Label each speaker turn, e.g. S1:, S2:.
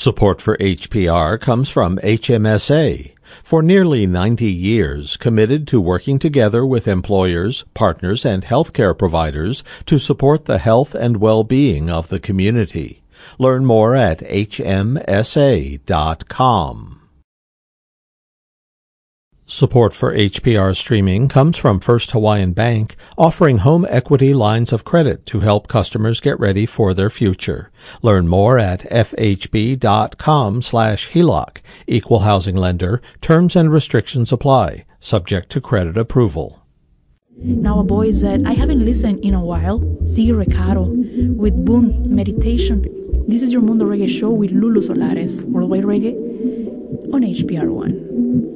S1: Support for HPR comes from HMSA. For nearly 90 years, committed to working together with employers, partners, and healthcare providers to support the health and well-being of the community. Learn more at hmsa.com. Support for HPR streaming comes from First Hawaiian Bank, offering home equity lines of credit to help customers get ready for their future. Learn more at fhb.com/HELOC. Equal housing lender. Terms and restrictions apply. Subject to credit approval.
S2: Now a voice that I haven't listened in a while, Ziggy Recaro, with Boom Meditation. This is your Mundo Reggae show with Lulu Solares, Worldwide Reggae, on HPR1.